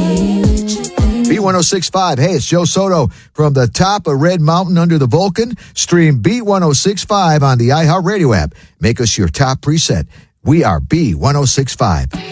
B1065. Hey, it's Joe Soto from the top of Red Mountain under the Vulcan. Stream B1065 on the iHeartRadio app. Make us your top preset. We are B1065.